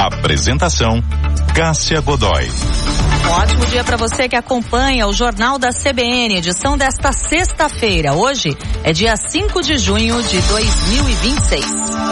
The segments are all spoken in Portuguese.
Apresentação: Cássia Godoy. Um ótimo dia para você que acompanha o Jornal da CBN, edição desta sexta-feira. Hoje é dia 5 de junho de 2026.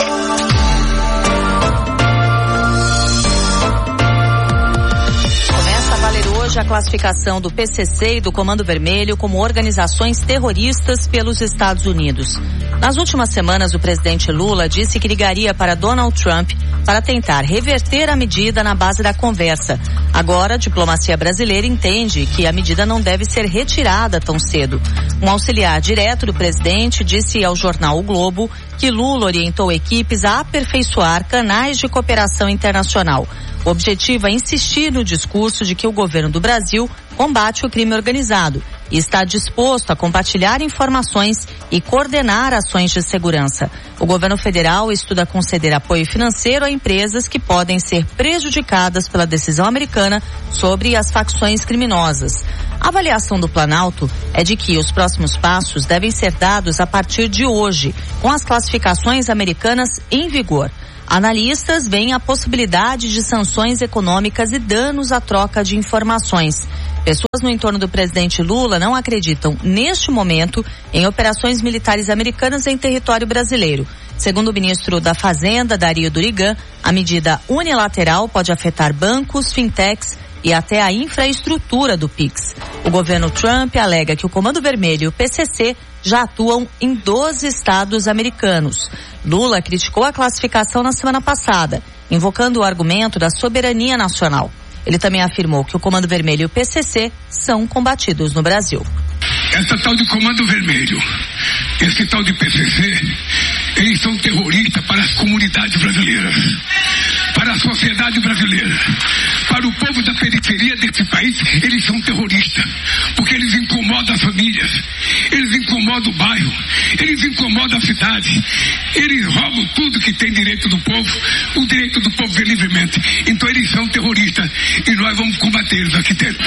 Começa a valer hoje a classificação do PCC e do Comando Vermelho como organizações terroristas pelos Estados Unidos. Nas últimas semanas, o presidente Lula disse que ligaria para Donald Trump para tentar reverter a medida na base da conversa. Agora, a diplomacia brasileira entende que a medida não deve ser retirada tão cedo. Um auxiliar direto do presidente disse ao jornal O Globo que Lula orientou equipes a aperfeiçoar canais de cooperação internacional. O objetivo é insistir no discurso de que o governo do Brasil combate o crime organizado e está disposto a compartilhar informações e coordenar ações de segurança. O governo federal estuda conceder apoio financeiro a empresas que podem ser prejudicadas pela decisão americana sobre as facções criminosas. A avaliação do Planalto é de que os próximos passos devem ser dados a partir de hoje, com as classificações americanas em vigor. Analistas veem a possibilidade de sanções econômicas e danos à troca de informações. Pessoas no entorno do presidente Lula não acreditam, neste momento, em operações militares americanas em território brasileiro. Segundo o ministro da Fazenda, Dario Durigan, a medida unilateral pode afetar bancos, fintechs e até a infraestrutura do PIX. O governo Trump alega que o Comando Vermelho e o PCC já atuam em 12 estados americanos. Lula criticou a classificação na semana passada, invocando o argumento da soberania nacional. Ele também afirmou que o Comando Vermelho e o PCC são combatidos no Brasil. Essa tal de Comando Vermelho, esse tal de PCC, eles são terroristas para as comunidades brasileiras, para a sociedade brasileira, para o povo da periferia desse país. Eles são terroristas, porque eles incomodam as famílias, eles incomodam o bairro, eles incomodam a cidade, eles roubam tudo que tem direito do povo, o direito do povo é livremente. Então eles são terroristas e nós vamos combatê-los aqui dentro.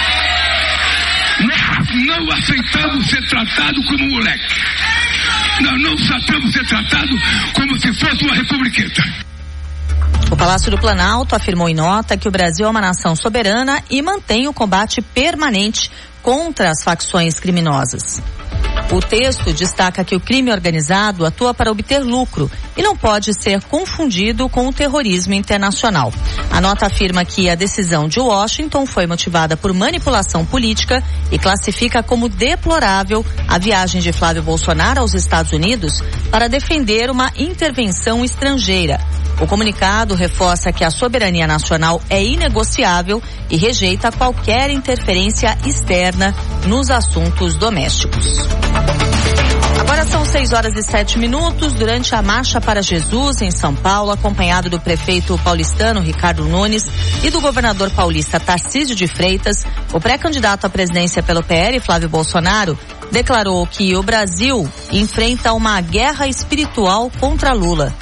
Nós não aceitamos ser tratado como moleque. Nós não aceitamos ser tratado como se fosse uma republiqueta. O Palácio do Planalto afirmou em nota que o Brasil é uma nação soberana e mantém o combate permanente contra as facções criminosas. O texto destaca que o crime organizado atua para obter lucro e não pode ser confundido com o terrorismo internacional. A nota afirma que a decisão de Washington foi motivada por manipulação política e classifica como deplorável a viagem de Flávio Bolsonaro aos Estados Unidos para defender uma intervenção estrangeira. O comunicado reforça que a soberania nacional é inegociável e rejeita qualquer interferência externa nos assuntos domésticos. Agora são 6h07. Durante a Marcha para Jesus em São Paulo, acompanhado do prefeito paulistano Ricardo Nunes e do governador paulista Tarcísio de Freitas, o pré-candidato à presidência pelo PL, Flávio Bolsonaro, declarou que o Brasil enfrenta uma guerra espiritual contra Lula.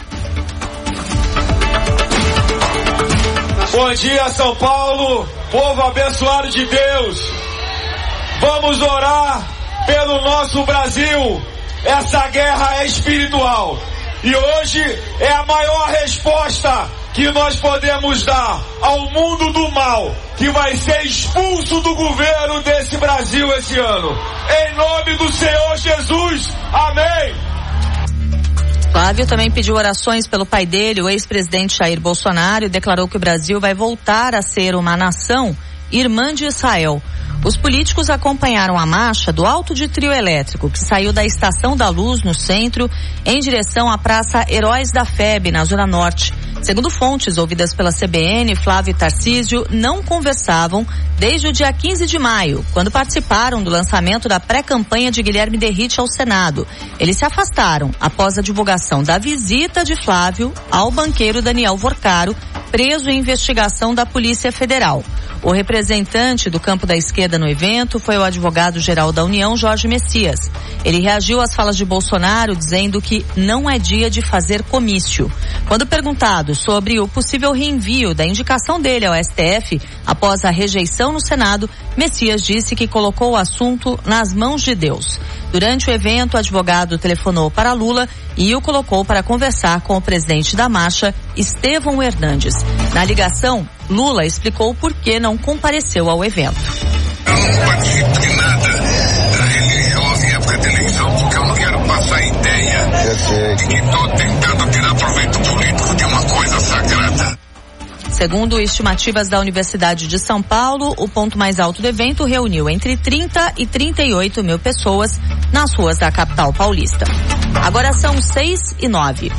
Bom dia, São Paulo, povo abençoado de Deus. Vamos orar pelo nosso Brasil. Essa guerra é espiritual e hoje é a maior resposta que nós podemos dar ao mundo do mal, que vai ser expulso do governo desse Brasil esse ano. Em nome do Senhor Jesus, amém. Flávio também pediu orações pelo pai dele, o ex-presidente Jair Bolsonaro, e declarou que o Brasil vai voltar a ser uma nação irmã de Israel. Os políticos acompanharam a marcha do Alto de Trio Elétrico, que saiu da Estação da Luz, no centro, em direção à Praça Heróis da FEB, na Zona Norte. Segundo fontes ouvidas pela CBN, Flávio e Tarcísio não conversavam desde o dia 15 de maio, quando participaram do lançamento da pré-campanha de Guilherme Derrite ao Senado. Eles se afastaram após a divulgação da visita de Flávio ao banqueiro Daniel Vorcaro, preso em investigação da Polícia Federal. O representante do campo da esquerda no evento foi o advogado-geral da União, Jorge Messias. Ele reagiu às falas de Bolsonaro, dizendo que não é dia de fazer comício. Quando perguntado sobre o possível reenvio da indicação dele ao STF após a rejeição no Senado, Messias disse que colocou o assunto nas mãos de Deus. Durante o evento, o advogado telefonou para Lula e o colocou para conversar com o presidente da marcha, Estevão Hernandes. Na ligação, Lula explicou por que não compareceu ao evento. Eu não participo de nada religioso em época de eleição, porque eu não quero passar a ideia de que estou tentando tirar proveito político de uma coisa sagrada. Segundo estimativas da Universidade de São Paulo, o ponto mais alto do evento reuniu entre 30 e 38 mil pessoas nas ruas da capital paulista. Agora são 6:09.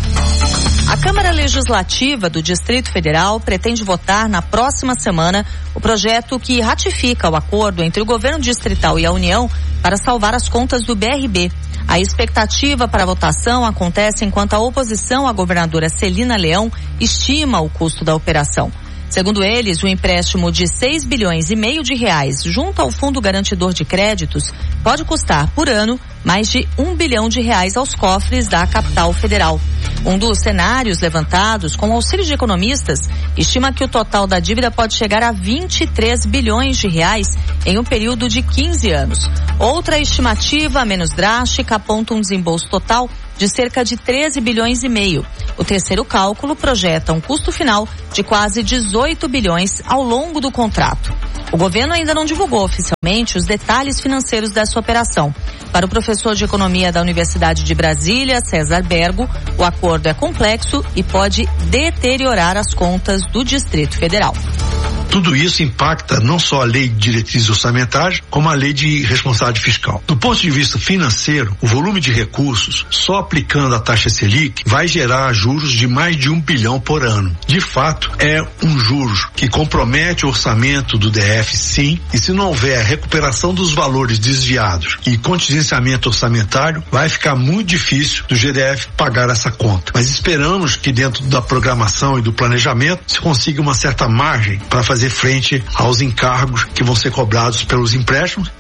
A Câmara Legislativa do Distrito Federal pretende votar na próxima semana o projeto que ratifica o acordo entre o governo distrital e a União para salvar as contas do BRB. A expectativa para a votação acontece enquanto a oposição à governadora Celina Leão estima o custo da operação. Segundo eles, o empréstimo de 6,5 bilhões de reais junto ao Fundo Garantidor de Créditos pode custar por ano mais de R$1 bilhão aos cofres da capital federal. Um dos cenários levantados com auxílio de economistas estima que o total da dívida pode chegar a 23 bilhões de reais em um período de 15 anos. Outra estimativa, menos drástica, aponta um desembolso total de cerca de 13 bilhões e meio. O terceiro cálculo projeta um custo final de quase 18 bilhões ao longo do contrato. O governo ainda não divulgou oficialmente os detalhes financeiros dessa operação. Para o professor de economia da Universidade de Brasília, César Bergo, o acordo é complexo e pode deteriorar as contas do Distrito Federal. Tudo isso impacta não só a lei de diretrizes orçamentárias, como a lei de responsabilidade fiscal. Do ponto de vista financeiro, o volume de recursos, só aplicando a taxa Selic, vai gerar juros de mais de 1 bilhão por ano. De fato, é um juros que compromete o orçamento do DF, sim, e se não houver recuperação dos valores desviados e contingenciamento orçamentário, vai ficar muito difícil do GDF pagar essa conta. Mas esperamos que dentro da programação e do planejamento se consiga uma certa margem para fazer frente aos encargos que vão ser cobrados pelos empréstimos.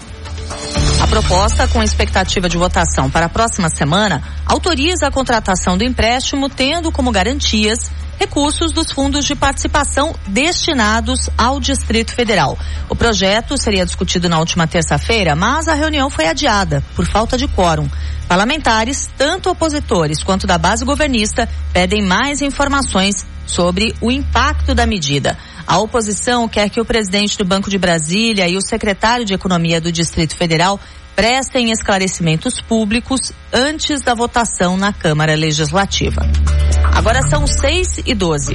A proposta, com expectativa de votação para a próxima semana, autoriza a contratação do empréstimo tendo como garantias recursos dos fundos de participação destinados ao Distrito Federal. O projeto seria discutido na última terça-feira, mas a reunião foi adiada por falta de quórum. Parlamentares, tanto opositores quanto da base governista, pedem mais informações sobre o impacto da medida. A oposição quer que o presidente do Banco de Brasília e o secretário de Economia do Distrito Federal prestem esclarecimentos públicos antes da votação na Câmara Legislativa. Agora são 6:12.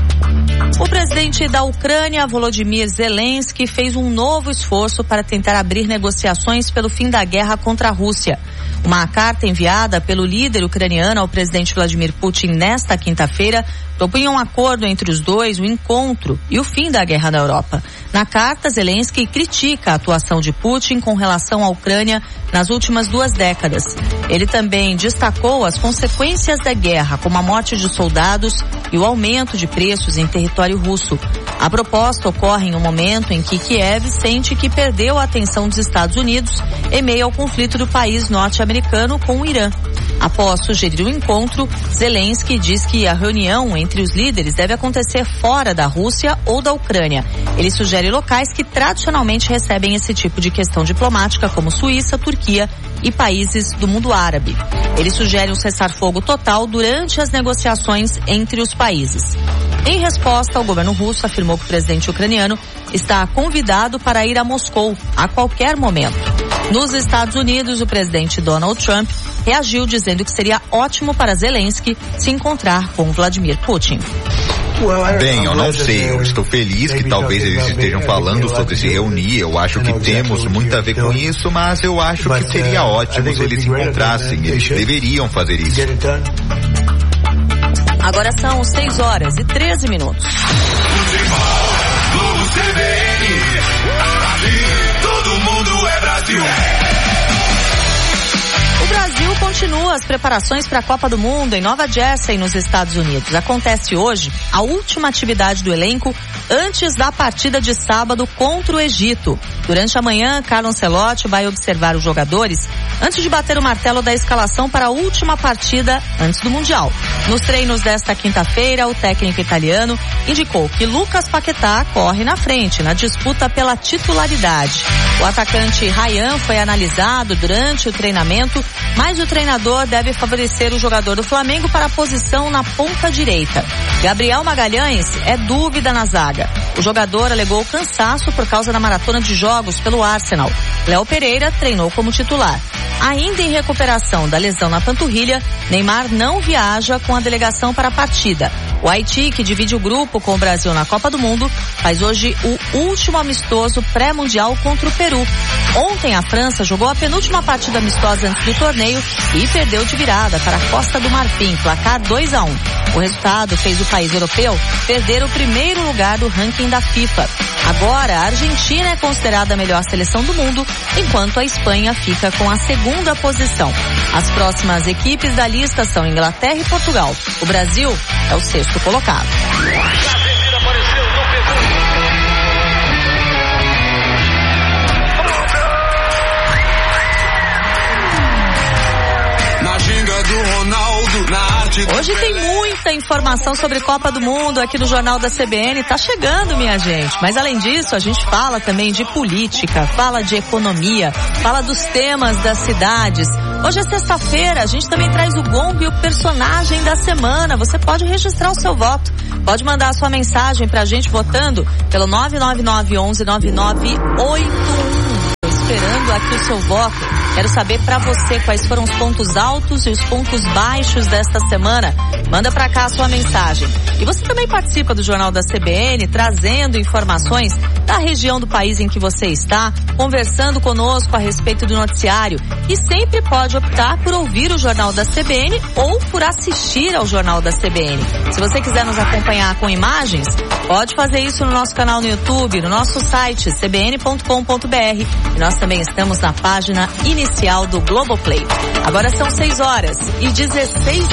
O presidente da Ucrânia, Volodymyr Zelensky, fez um novo esforço para tentar abrir negociações pelo fim da guerra contra a Rússia. Uma carta enviada pelo líder ucraniano ao presidente Vladimir Putin nesta quinta-feira propunha um acordo entre os dois, o encontro e o fim da guerra na Europa. Na carta, Zelensky critica a atuação de Putin com relação à Ucrânia nas últimas 2 décadas. Ele também destacou as consequências da guerra, como a morte de soldados e o aumento de preços em território russo. A proposta ocorre em um momento em que Kiev sente que perdeu a atenção dos Estados Unidos em meio ao conflito do país norte-americano com o Irã. Após sugerir o encontro, Zelensky diz que a reunião entre os líderes deve acontecer fora da Rússia ou da Ucrânia. Ele sugere locais que tradicionalmente recebem esse tipo de questão diplomática, como Suíça, Turquia e países do mundo árabe. Ele sugere um cessar-fogo total durante as negociações entre os países. Em resposta, o governo russo afirmou que o presidente ucraniano está convidado para ir a Moscou a qualquer momento. Nos Estados Unidos, o presidente Donald Trump reagiu dizendo que seria ótimo para Zelensky se encontrar com Vladimir Putin. Bem, eu não sei, eu estou feliz que talvez eles estejam falando sobre se reunir, eu acho que temos muito a ver com isso, mas eu acho que seria ótimo se eles se encontrassem, eles deveriam fazer isso. Agora são 6:13. Todo mundo é Brasil. O Brasil Brasil continua as preparações para a Copa do Mundo em Nova Jersey, nos Estados Unidos. Acontece hoje a última atividade do elenco antes da partida de sábado contra o Egito. Durante a manhã, Carlo Ancelotti vai observar os jogadores antes de bater o martelo da escalação para a última partida antes do Mundial. Nos treinos desta quinta-feira, o técnico italiano indicou que Lucas Paquetá corre na frente na disputa pela titularidade. O atacante Ryan foi analisado durante o treinamento, mas o treinador deve favorecer o jogador do Flamengo para a posição na ponta direita. Gabriel Magalhães é dúvida na zaga. O jogador alegou cansaço por causa da maratona de jogos pelo Arsenal. Léo Pereira treinou como titular. Ainda em recuperação da lesão na panturrilha, Neymar não viaja com a delegação para a partida. O Haiti, que divide o grupo com o Brasil na Copa do Mundo, faz hoje o último amistoso pré-mundial contra o Peru. Ontem a França jogou a penúltima partida amistosa antes do torneio e perdeu de virada para a Costa do Marfim, placar 2-1. O resultado fez o país europeu perder o primeiro lugar do ranking da FIFA. Agora, a Argentina é considerada a melhor seleção do mundo, enquanto a Espanha fica com a segunda posição. As próximas equipes da lista são Inglaterra e Portugal. O Brasil é o sexto colocado. Hoje tem muita informação sobre Copa do Mundo aqui no Jornal da CBN, tá chegando, minha gente. Mas além disso, a gente fala também de política, fala de economia, fala dos temas das cidades. Hoje é sexta-feira, a gente também traz o gongo e o personagem da semana. Você pode registrar o seu voto, pode mandar a sua mensagem pra gente votando pelo 999-11-9981. Esperando aqui o seu voto. Quero saber pra você quais foram os pontos altos e os pontos baixos desta semana. Manda pra cá a sua mensagem. E você também participa do Jornal da CBN, trazendo informações da região do país em que você está, conversando conosco a respeito do noticiário. E sempre pode optar por ouvir o Jornal da CBN ou por assistir ao Jornal da CBN. Se você quiser nos acompanhar com imagens, pode fazer isso no nosso canal no YouTube, no nosso site cbn.com.br. E nós também estamos na página inicial do Globoplay. Agora são 6h16.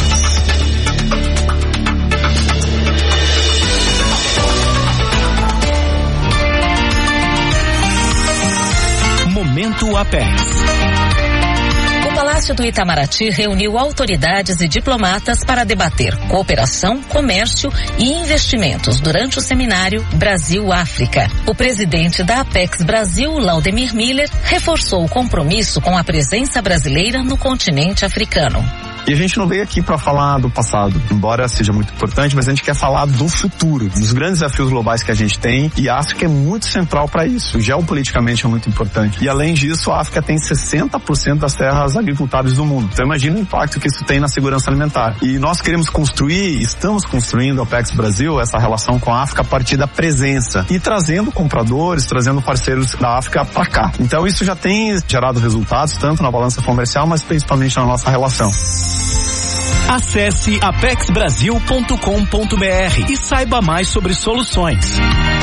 Momento Apex. O Palácio do Itamaraty reuniu autoridades e diplomatas para debater cooperação, comércio e investimentos durante o seminário Brasil-África. O presidente da Apex Brasil, Laudemir Miller, reforçou o compromisso com a presença brasileira no continente africano. E a gente não veio aqui para falar do passado, embora seja muito importante, mas a gente quer falar do futuro, dos grandes desafios globais que a gente tem, e a África é muito central para isso, geopoliticamente é muito importante. E além disso, a África tem 60% das terras agricultáveis do mundo. Então imagina o impacto que isso tem na segurança alimentar. E nós queremos construir, estamos construindo a Apex Brasil, essa relação com a África a partir da presença e trazendo compradores, trazendo parceiros da África para cá. Então isso já tem gerado resultados, tanto na balança comercial, mas principalmente na nossa relação. Acesse apexbrasil.com.br e saiba mais sobre soluções.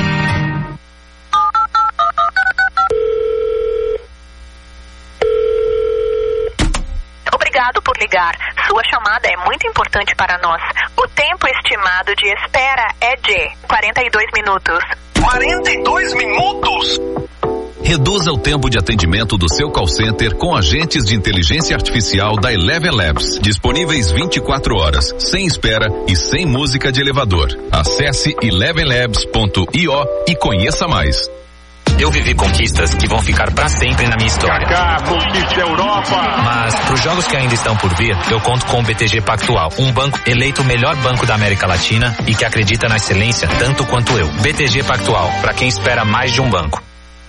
Obrigado por ligar. Sua chamada é muito importante para nós. O tempo estimado de espera é de 42 minutos. 42 minutos? Reduza o tempo de atendimento do seu call center com agentes de inteligência artificial da Eleven Labs, disponíveis 24 horas, sem espera e sem música de elevador. Acesse elevenlabs.io e conheça mais. Eu vivi conquistas que vão ficar pra sempre na minha história. Kaká, conquista Europa! Mas pros jogos que ainda estão por vir, eu conto com o BTG Pactual, um banco eleito o melhor banco da América Latina e que acredita na excelência tanto quanto eu. BTG Pactual, pra quem espera mais de um banco.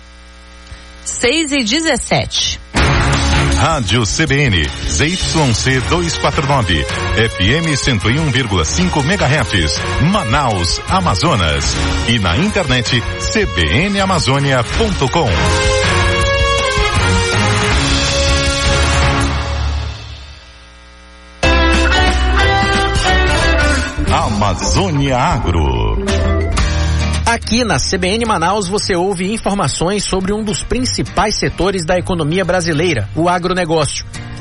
6h17. Rádio CBN, ZYC 249, FM 101,5 MHz, Manaus, Amazonas. E na internet, cbnamazônia.com. Amazônia Agro. Aqui na CBN Manaus você ouve informações sobre um dos principais setores da economia brasileira, o agronegócio.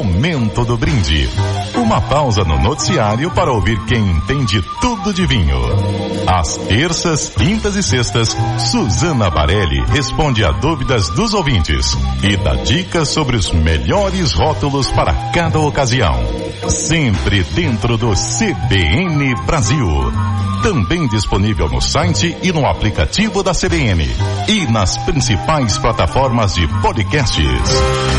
Momento do Brinde. Uma pausa no noticiário para ouvir quem entende tudo de vinho. Às terças, quintas e sextas, Suzana Barelli responde a dúvidas dos ouvintes e dá dicas sobre os melhores rótulos para cada ocasião. Sempre dentro do CBN Brasil. Também disponível no site e no aplicativo da CBN e nas principais plataformas de podcasts.